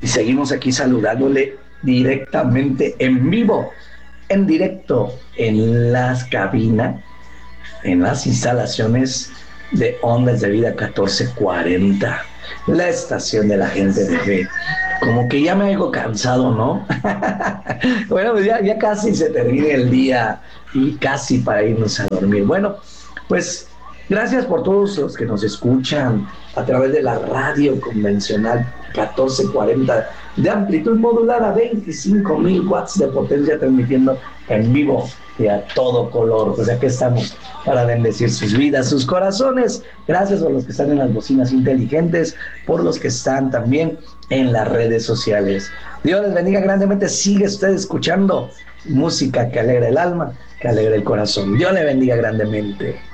y seguimos aquí saludándole directamente en vivo, en directo, en las cabinas, en las instalaciones de Ondas de Vida 1440, la estación de la gente de fe. Como que ya me hago cansado, ¿no? Bueno, pues ya casi se termina el día y casi para irnos a dormir. Bueno, pues gracias por todos los que nos escuchan a través de la radio convencional 1440 de amplitud modulada, 25,000 watts de potencia, transmitiendo en vivo y a todo color. Pues aquí estamos para bendecir sus vidas, sus corazones. Gracias a los que están en las bocinas inteligentes, por los que están también en las redes sociales. Dios les bendiga grandemente. Sigue usted escuchando música que alegra el alma, que alegra el corazón. Dios le bendiga grandemente.